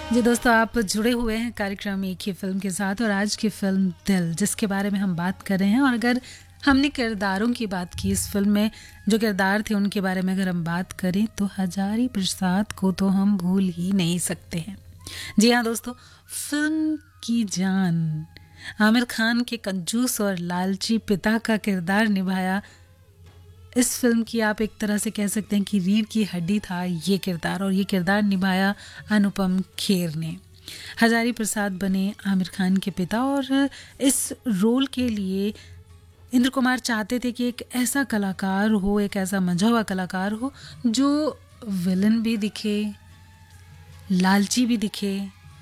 जी दोस्तों, आप जुड़े हुए हैं कार्यक्रम एक ही फिल्म के साथ और आज की फिल्म दिल, जिसके बारे में हम बात कर रहे हैं। और अगर हमने किरदारों की बात की, इस फिल्म में जो किरदार थे उनके बारे में अगर हम बात करें तो हजारी प्रसाद को तो हम भूल ही नहीं सकते हैं। जी हाँ दोस्तों, फिल्म की जान आमिर खान के कंजूस और लालची पिता का किरदार निभाया। इस फिल्म की आप एक तरह से कह सकते हैं कि रीढ़ की हड्डी था ये किरदार, और ये किरदार निभाया अनुपम खेर ने। हजारी प्रसाद बने आमिर खान के पिता, और इस रोल के लिए इंद्र कुमार चाहते थे कि एक ऐसा कलाकार हो, एक ऐसा मंझा हुआ कलाकार हो जो विलन भी दिखे, लालची भी दिखे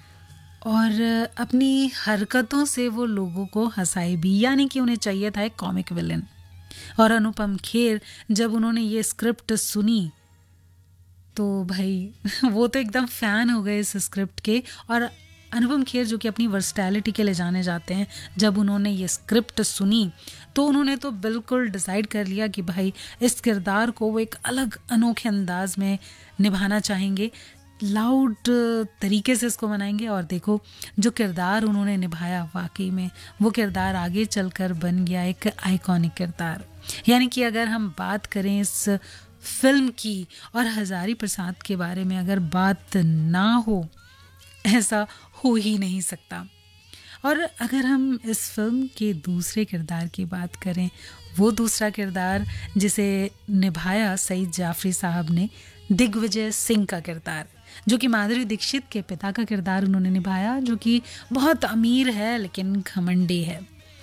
और अपनी हरकतों से वो लोगों को हंसाए भी, यानी कि उन्हें चाहिए था एक कॉमिक विलन। और अनुपम खेर जब उन्होंने ये स्क्रिप्ट सुनी तो भाई वो तो एकदम फ़ैन हो गए इस स्क्रिप्ट के। और अनुपम खेर जो कि अपनी वर्सटैलिटी के लिए जाने जाते हैं, जब उन्होंने ये स्क्रिप्ट सुनी तो उन्होंने तो बिल्कुल डिसाइड कर लिया कि भाई इस किरदार को वो एक अलग अनोखे अंदाज में निभाना चाहेंगे, लाउड तरीके से इसको बनाएंगे। और देखो, जो किरदार उन्होंने निभाया वाकई में वो किरदार आगे चलकर बन गया एक आइकॉनिक किरदार। यानी कि अगर हम बात करें इस फिल्म की और हजारी प्रसाद के बारे में अगर बात ना हो, ऐसा हो ही नहीं सकता। और अगर हम इस फिल्म के दूसरे किरदार की बात करें, वो दूसरा किरदार जिसे निभाया सईद जाफरी साहब ने, दिग्विजय सिंह का किरदार, जो कि माधुरी दीक्षित के पिता का किरदार उन्होंने निभाया, जो कि बहुत अमीर है लेकिन घमंडी है।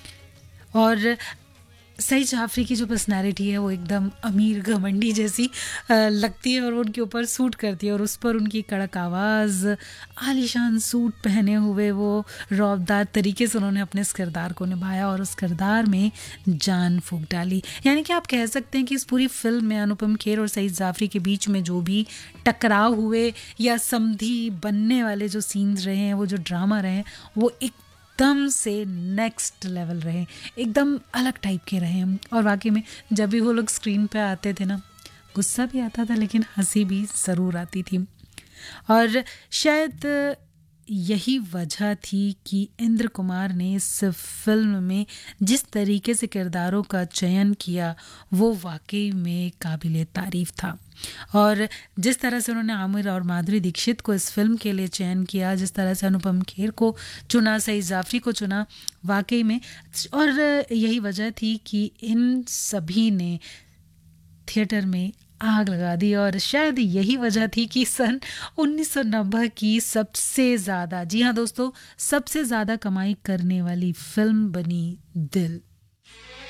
और सईद जाफरी की जो पर्सनालिटी है वो एकदम अमीर घमंडी जैसी लगती है और उनके ऊपर सूट करती है। और उस पर उनकी कड़क आवाज़, आलीशान सूट पहने हुए वो रौबदार तरीके से उन्होंने अपने इस किरदार को निभाया और उस किरदार में जान फूंक डाली। यानी कि आप कह सकते हैं कि इस पूरी फिल्म में अनुपम खेर और सईद जाफरी के बीच में जो भी टकराव हुए या समधी बनने वाले जो सीन्स रहे हैं, वो जो ड्रामा रहे हैं, वो एकदम से नेक्स्ट लेवल रहे, एकदम अलग टाइप के रहे। और वाकई में जब भी वो लोग स्क्रीन पे आते थे ना, गुस्सा भी आता था लेकिन हंसी भी ज़रूर आती थी। और शायद यही वजह थी कि इंद्र कुमार ने इस फिल्म में जिस तरीके से किरदारों का चयन किया वो वाकई में काबिले तारीफ़ था। और जिस तरह से उन्होंने आमिर और माधुरी दीक्षित को इस फिल्म के लिए चयन किया, जिस तरह से अनुपम खेर को चुना, सईद जाफरी को चुना, वाकई में। और यही वजह थी कि इन सभी ने थिएटर में आग लगा दी। और शायद यही वजह थी कि सन 1990 की सबसे ज़्यादा, जी हाँ दोस्तों, सबसे ज़्यादा कमाई करने वाली फिल्म बनी दिल।